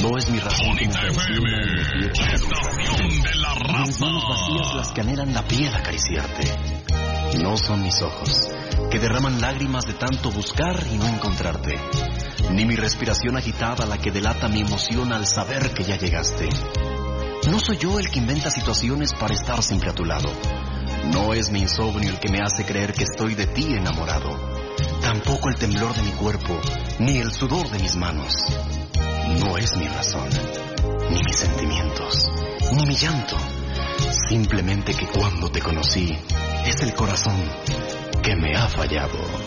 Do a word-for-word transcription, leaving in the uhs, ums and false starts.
No es mi razón como Bonita F M, la estación de la raza. mis manos vacías las que anhelan la piel acariciarte. No son mis ojos, que derraman lágrimas de tanto buscar y no encontrarte. Ni mi respiración agitada la que delata mi emoción al saber que ya llegaste. No soy yo el que inventa situaciones para estar siempre a tu lado. No es mi insomnio el que me hace creer que estoy de ti enamorado. Tampoco el temblor de mi cuerpo, ni el sudor de mis manos. No es mi razón, ni mis sentimientos, ni mi llanto. Simplemente que cuando te conocí, es el corazón que me ha fallado.